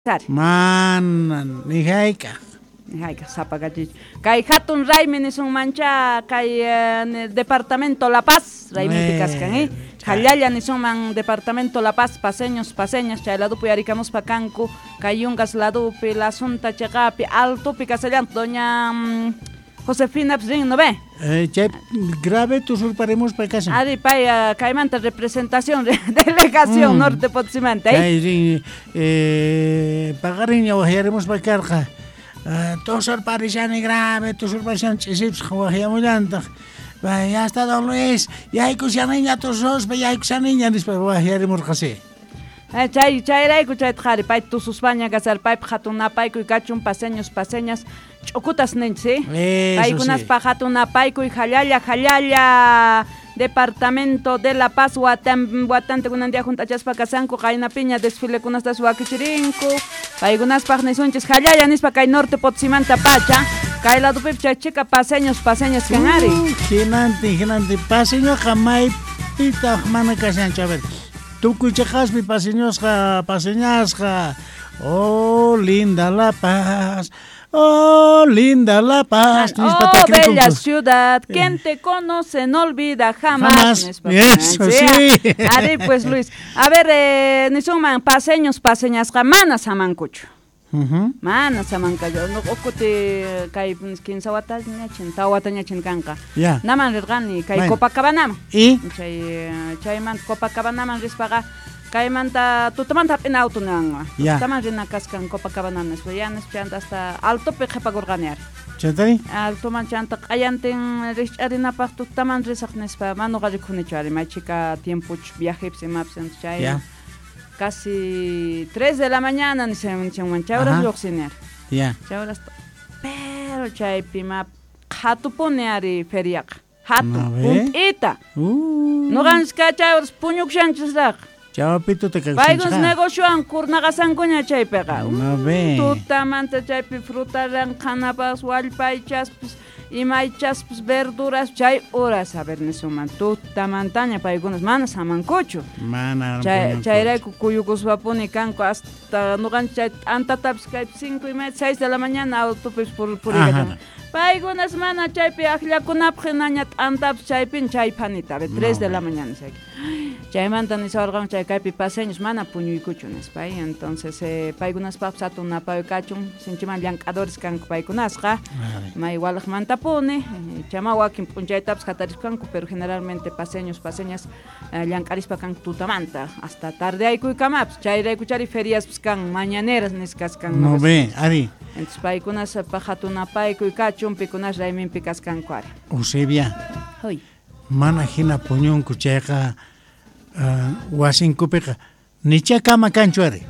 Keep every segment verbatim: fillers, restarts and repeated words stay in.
Sari. Man, nihayka. Nihayka sapagachi. Kay hatun raymi nisun mancha kay uh, departamento La Paz, raymi pikaskan eh. Hallalla nisun man departamento La Paz, paseños, paseñas, chay ladupi aricamos pacancu, kay yungas ladupi, la asunta chegapi, alto picasellan, doña um, Josefina Pzrin, ¿no ve? Eh, chay grave tu surparemos pa casa. Ari pay uh, caimanta representación, delegación mm. norte Potsimanta, eh. Ay, eh, pagarin ya wajaremos pa carga. Uh, tu surparishan grave, tu surparishan chisips, wajamos llanta. Ya está don Luis, ya hay que usar niña tus dos, ya hay que usar niña, después wajaremos casi. Eh, chay, chay raiku chay tjari, pay tu suspaña gasar pay pjatuna payku y cachun paseños, paseñas, chocutas nenchi, ¿sí? Pay kunas pajatuna payku y jalalla, jalalla, departamento de La Paz, Huatan, Huatante kunandia juntachas pa casanku, Jaina Piña, desfile kunas das huaquichirinku, pay kunas pajnesunches, jalalla nispa kay norte Potsimanta pacha, kay lado pipcha chica paseños, paseñas canari. Uh, ginante, ginante, paseño jamay pita mana casan chaver. Tu cuichejas mi paseñosja, paseñasja. Oh, linda La Paz. Oh, linda La Paz. Oh, bella ciudad. Quien te conoce no olvida jamás. Jamás. Eso sí. Ari, pues Luis. A ver, eh, ni son paseños, paseñasja, manas amancucho. Uh-huh. Mana samanka yo no okuti kay kin sawata nyachin tawata nyachin kanka. Ya. Naman rirgani kay Copacabana. Y chay chay man Copacabana man rispaga kay manta tutamanta en auto nanga. Ya. Taman rina kaskan Copacabana nes yanes chanta hasta alto pe khapagorganiar. Chatari? Alto man chanta qayantin rich arina paqtu taman risaq nespa mano gari khuni chari machika tiempo viaje psemapsen chay. Ya. Casi tres de la mañana ni se mancha horas luxinar. Ya. Chavras pero chay pima hatu poneari feriak. Hatu puntita. Uh. No gans ka chavras puñuk chanchusrak. Chavapito te cago. Paigos negocio an kurnagasan coña chay pega. No ve. Tutamanta chay pi fruta ran canapas walpaichas pues y maichas pues verduras chay horas a ver nesuman tutamantaña paigunas manas amancocho. Mana. Chay chay kuyukus vapuni kanko hasta no gan chay antataps kay cinco y media seis de la mañana autopis por por ella. Paigunas mana chay pi aklakunapkhinañat antaps chay pin chay panita de tres de la mañana chay. Chay mantan is organ chay kay pi paseños mana puñuykuchunes pay entonces eh paigunas papsatu na pay kachun sinchiman llankadores kanko paikunasqa. May walaj manta pone chama wakin punchai taps kataris kanko pero generalmente paseños paseñas llankarispa kan tutamanta hasta tarde ay kuy kamaps chay ray kuchari ferias kan mañaneras niskas kan no ve ari entonces paikunas pajatuna pay kuy kachun pikunas raymin pikas kan kwar Eusebia hoy mana hina puñun kuchayqa wasin kupika nicha kama kanchuari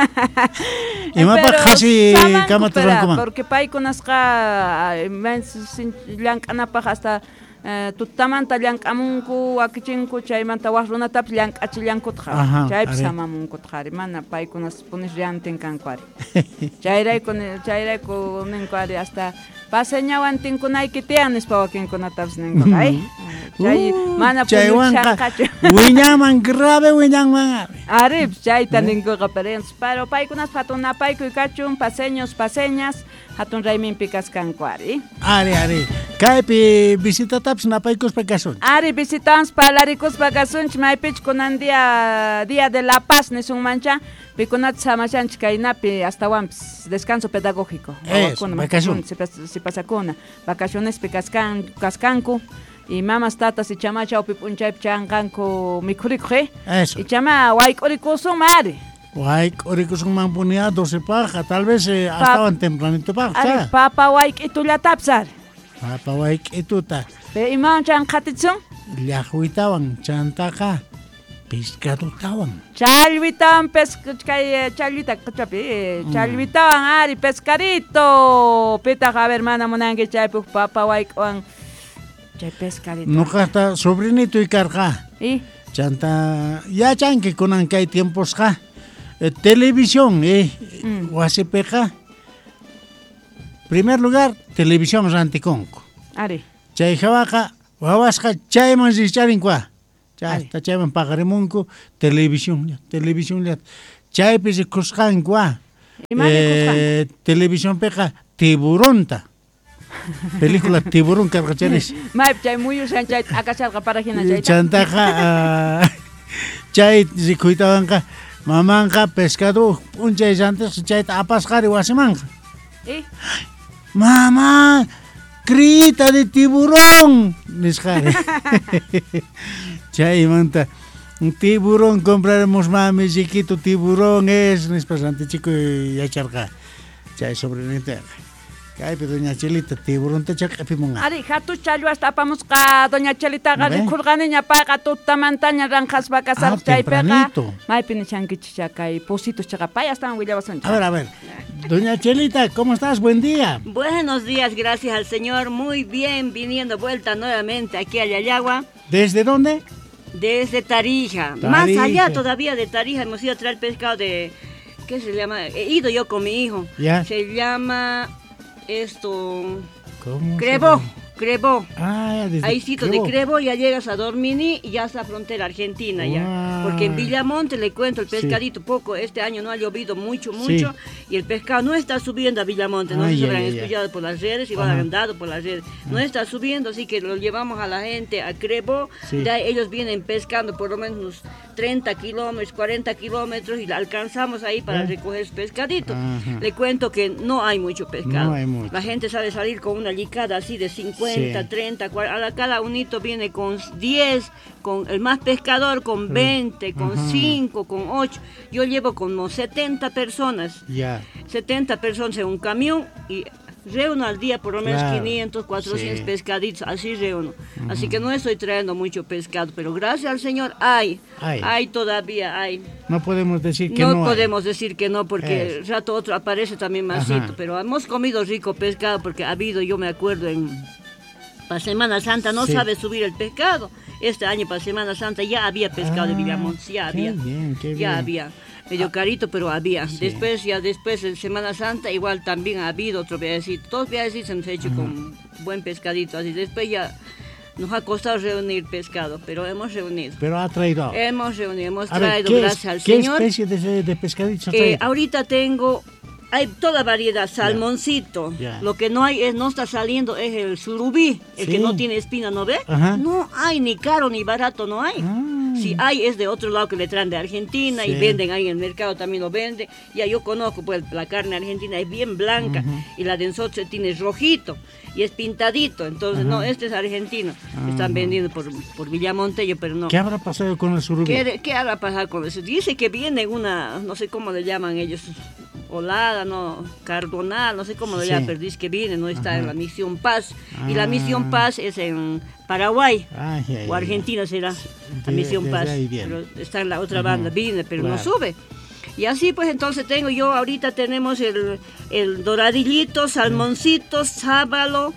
imapa khasi kama turanko porque paikunas ka llank'anapaq hasta tutamanta llank'amunku wakichinku chaymanta waqrunatapis llank'achillankuqa chaypis hamamunkuqa mana paikunas punis riantin kankuari chayrayku chayrayku ninkuari hasta paseñawan tinkunayki tiyan nispa wakinkunatapis ninkuqa ay chay mana puñukshanqachu wiñaman grave wiñaman ari chayta ninkuqa pero paikunas hatuna paykuy kachun paseños paseñas hatun raymin pikas kankuari ari ari kaypi visita taps napaykus pakasun ari visitamos palarikus pakasun maypich kunandia día de La Paz nisun mancha pikunat samachanch kaynapi hasta wampis descanso pedagógico vacación si pasakuna vacaciones pikaskan kaskanku y mamas tatas y chama chaupi punchai changanku mikurikho y chama waikorikusum mari waikorikusum mampunia doce paja tal vez eh, pa, estaban tempranito paja ari papa waikitulla tapsar papa waikituta pe imam chan khatitsun llahuitawan chantaqa pescadotawan chalvitawan pescay chalvita kachapi chalvitawan ari pescarito pita a ver mana monangue chaypu papa waikwan chay pescarito no hasta sobrinito y carga y chanta ya chanque con ankay tiempos ja eh, televisión eh mm. Wasipeja primer lugar televisión ranticonco ari chay jawaqa wawasqa chayman richarinqa chay hasta chayman pagarimunku televisión televisión chaypi rikusqanqa eh, televisión peja tiburonta. Película tiburón cargachanes. Maip chay muy usan chay akachalqa para hina chay. Chantaja chay zikuitawanqa mamanqa pescado unchay antes chay apasqari wasimanqa. ¿Eh? Mamá, crita de tiburón. Nisqari. Chay manta un tiburón compraremos mami chiquito tiburón es nispasante chico yacharqa. Chay sobrinita. Kay doña Chelita tiburón te chaqapimunga. Ari hatu chalu hasta pamusqa doña Chelita gari kurganiña paga tutamantaña ranjas vacas al chay pega. Maipini chanquichicha kay positos chaqapay hasta willabason. A ver, a ver. Doña Chelita, ¿cómo estás? Buen día. Buenos días, gracias al Señor. Muy bien, viniendo vuelta nuevamente aquí a Yayagua. ¿Desde dónde? Desde Tarija. Tarija. Más allá todavía de Tarija hemos ido a traer pescado de... ¿Qué se llama? He ido yo con mi hijo. ¿Ya? Se llama... Esto... ¿Cómo? Crebo, Crebo. Ah, desde Ahí sitio de Crebo, ya llegas a Dormini y ya está frontera argentina. Wow. Ya. Porque en Villamonte le cuento el pescadito sí. poco, este año no ha llovido mucho, mucho, sí. y el pescado no está subiendo a Villamonte, no ay, se habrán escuchado por las redes y van andando por las redes. No está subiendo, así que lo llevamos a la gente a Crebo, sí. ya ellos vienen pescando por lo menos unos treinta kilómetros, cuarenta kilómetros y la alcanzamos ahí para ¿Eh? recoger su pescadito. Ajá. Le cuento que no hay mucho pescado. No hay mucho. La gente sabe salir con una licada así de cincuenta, sí. treinta, cuarenta, cada unito viene con diez, con el más pescador con veinte, con ajá. cinco, con ocho. Yo llevo como setenta personas. Ya. setenta personas en un camión y reúno al día por lo menos claro. quinientos, cuatrocientos sí. pescaditos, así reúno. Uh-huh. Así que no estoy trayendo mucho pescado, pero gracias al Señor hay, hay, hay todavía hay. No podemos decir que no. No podemos hay. decir que no, porque es. rato otro aparece también masito, pero hemos comido rico pescado porque ha habido, yo me acuerdo en... Para Semana Santa no sí. sabe subir el pescado. Este año para Semana Santa ya había pescado ah, de Villamonte, ya había. Qué bien, qué bien. Ya había. Medio carito, pero había. Sí. Después, ya después de Semana Santa, igual también ha habido otro viajecito. Todos viajecitos hemos hecho uh-huh. con buen pescadito. Así después ya nos ha costado reunir pescado, pero hemos reunido. Pero ha traído. Hemos reunido, hemos a traído, ver, gracias al ¿qué Señor. ¿Qué especie de, de pescadito eh, ahorita tengo... Hay toda variedad, salmoncito. Yeah. Yeah. Lo que no hay es, no está saliendo es el surubí, el sí. que no tiene espina, ¿no ve? Uh-huh. No hay, ni caro ni barato, no hay. Uh-huh. Si hay es de otro lado que le traen de Argentina sí. y venden ahí en el mercado, también lo venden. Ya yo conozco, pues la carne argentina es bien blanca uh-huh. y la de nosotros tiene rojito y es pintadito. Entonces, uh-huh. no, este es argentino. Uh-huh. Están vendiendo por, por Villamontello, pero no. ¿Qué habrá pasado con el surubí? ¿Qué, qué habrá pasado con eso? Dice que viene una, no sé cómo le llaman ellos, olada, no, cardonal, no sé cómo lo sí. llaman, pero dice que viene, no está Ajá. en la Misión Paz. Ah. Y la Misión Paz es en Paraguay, ay, ay, o Argentina ay, será, la Misión de, Paz. Pero está en la otra Ajá. banda, viene, pero claro. no sube. Y así pues entonces tengo yo, ahorita tenemos el, el doradillito, salmoncito, sábalo,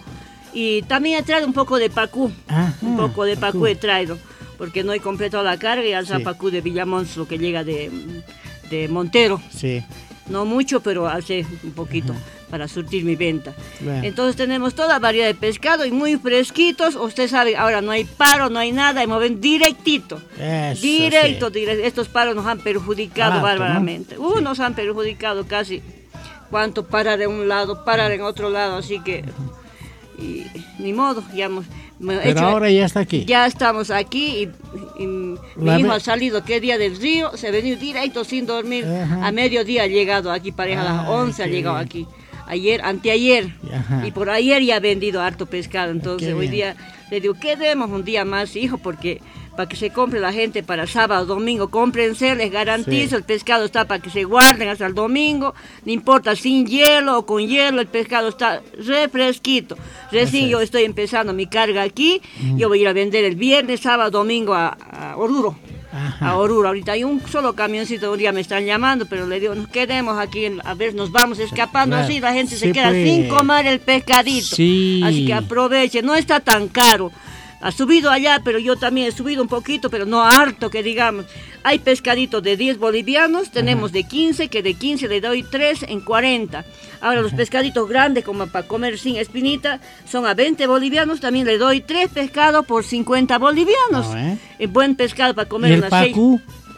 y también he traído un poco de pacú, Ajá. un poco de pacú, pacú he traído, porque no he completado la carga y al sí. pacú de Villamonte, lo que llega de, de Montero. Sí. No mucho, pero hace un poquito uh-huh. para surtir mi venta. Bueno. Entonces tenemos toda variedad de pescado y muy fresquitos. Usted sabe, ahora no hay paro, no hay nada, y moven directito. Eso, directo, sí. directo. Estos paros nos han perjudicado ah, bárbaramente. ¿no? Uh, sí. Nos han perjudicado casi. Cuánto parar en un lado, parar en otro lado, así que... Y, ni modo, ya hemos... Pero hecho, ahora ya está aquí. Ya estamos aquí y, y mi hijo ve... ha salido qué día del río, se ha venido directo sin dormir. Ajá. A mediodía ha llegado aquí, pareja a las once ha llegado bien. Aquí. Ayer, anteayer. Ajá. Y por ayer ya ha vendido harto pescado. Entonces hoy día le digo, quedemos un día más, hijo, porque para que se compre la gente para sábado, domingo, cómprense, les garantizo, sí. el pescado está para que se guarden hasta el domingo, no importa sin hielo o con hielo, el pescado está refresquito. Recién yo estoy empezando mi carga aquí, mm. yo voy a ir a vender el viernes, sábado, domingo a, a Oruro. Ajá. A Oruro, ahorita hay un solo camioncito, un día me están llamando, pero le digo, nos quedemos aquí, a ver, nos vamos escapando, claro. así la gente sí, se queda pues. sin comer el pescadito. Sí. Así que aproveche, no está tan caro. Ha subido allá, pero yo también he subido un poquito, pero no harto que digamos. Hay pescaditos de diez bolivianos, tenemos Ajá. de quince, que de quince le doy tres en cuarenta. Ahora Ajá. los pescaditos grandes, como para comer sin espinita, son a veinte bolivianos, también le doy tres pescados por cincuenta bolivianos. No, ¿eh? Es buen pescado para comer ¿Y el unas pacú? seis.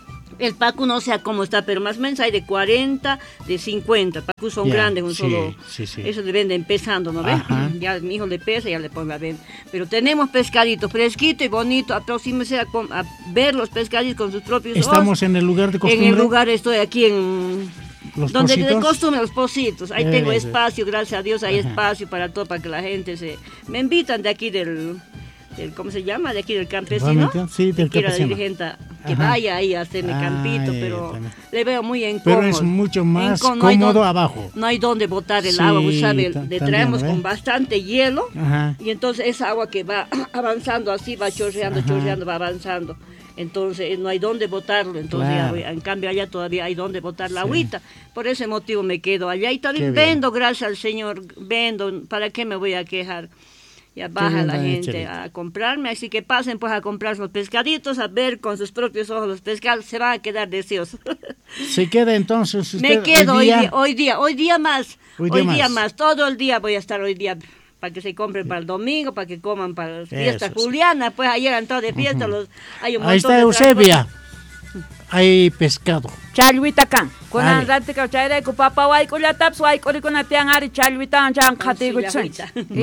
El pacu no sé cómo está, pero más o menos hay de cuarenta, de cincuenta. Pacus son yeah, grandes, un sí, solo. Sí, sí. Eso le vende empezando, ¿no ves? Ya mi hijo le pesa, ya le pone a vender. Pero tenemos pescaditos fresquito y bonito. Aproxímese a, a ver los pescaditos con sus propios ojos. Estamos en el lugar de costumbre. En el lugar estoy aquí en... Los donde pocitos. De costumbre los pocitos. Ahí eh, tengo espacio, gracias a Dios, hay Ajá. espacio para todo, para que la gente se... Me invitan de aquí del... del ¿cómo se llama? De aquí del campesino. Sí, del campesino. La dirigente que Ajá. vaya ahí a hacerme ah, campito, pero también. Le veo muy incómodo. Pero es mucho más Incó cómodo no don, abajo. No hay donde botar el sí, agua, ¿sabes? Le traemos con bastante hielo Ajá. y entonces esa agua que va avanzando así, va chorreando, Ajá. chorreando, va avanzando. Entonces no hay dónde botarlo, entonces claro. ya, en cambio allá todavía hay dónde botar la sí. agüita. Por ese motivo me quedo allá y también vendo, gracias al Señor, vendo, ¿para qué me voy a quejar? Ya baja la gente a comprarme, así que pasen pues a comprar los pescaditos, a ver con sus propios ojos los pescados, se van a quedar deseosos. ¿Se queda entonces usted Me quedo hoy día, hoy día, hoy día más, hoy día, hoy día más. más, todo el día voy a estar hoy día para que se compren para el domingo, para que coman para las fiestas julianas, pues ayer han estado de fiesta, los, hay un Ahí está Eusebia, hay pescado. Chalwita kan, con an rati ka chaira ku papa wai ko la taps wai ko con atiang ari chalwita an chan khati gut sen.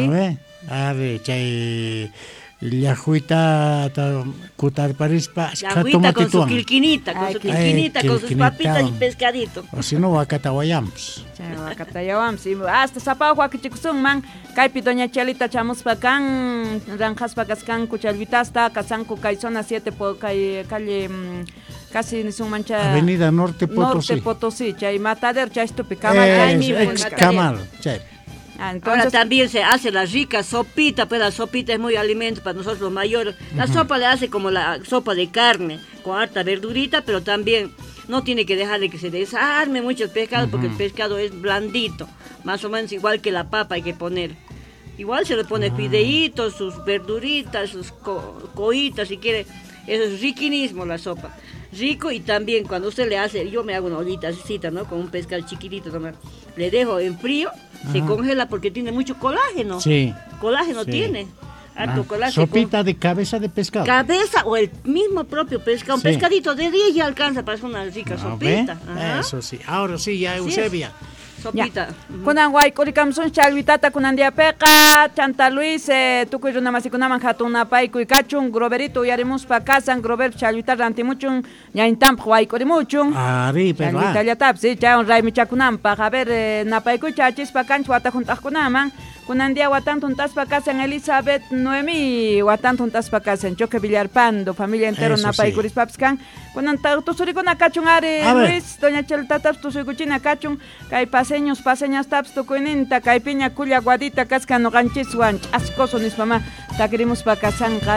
A ver, chay la juita cutar parispa, la juita con su quilquinita, con su quilquinita, con sus papitas y pescadito. O si no, wakatawayams. Chay wakatawayams. Hasta sapao huakichikusung man, kaipi doña Chelita chamus pakan, ranjas pakaskan kuchalvita hasta kasanku kaizona siete po kai calle casi ni su mancha. Avenida Norte Potosí. Norte Potosí, chay matader chay esto picamal ahí mismo. Excamal, chay. Ah, entonces, ahora también se hace la rica sopita, pues la sopita es muy alimento para nosotros los mayores. La uh-huh. sopa le hace como la sopa de carne, con harta verdurita, pero también no tiene que dejar de que se desarme mucho el pescado, uh-huh. porque el pescado es blandito, más o menos igual que la papa hay que poner. Igual se le pone uh-huh. fideitos, sus verduritas, sus co coitas, si quiere. Eso es riquinismo la sopa. Rico, y también cuando usted le hace, yo me hago una ollita así, ¿no? Con un pescado chiquitito, ¿no? Le dejo en frío, Ajá. se congela porque tiene mucho colágeno. Sí. Colágeno sí. tiene. Harto ah, colágeno. Sopita con... de cabeza de pescado. Cabeza o el mismo propio pescado. Un sí. pescadito de diez ya alcanza para hacer una rica no, sopita. Eso sí. Ahora sí, ya Eusebia. Sopita. Kunan guay kurikamsun chalvitata kunan dia peqa Chanta Luis eh, tukuy runamasiikunaman hatuna paykuy kachun Groverito yarimuspa kasan Grover chalvita rantimuchun ñaintamp waykurimuchun ari pero chalvita llatapi chawan raymichakunanpaq a ver eh, napaykuy chachispa kanchis watajuntaqkunaman kunan dia watantun taspa kasan Elizabeth Noemi watantun taspa kasan Choque Villarpando familia entero napaykurispapas kan kunan tusurikuna kachun ari Luis doña Cheltata tusuykuchina kachun kay paseños paseñas taps tukuininta kay piña kulla guadita kasca no ganchis wanch ascoso nismama takrimus pa kasanqa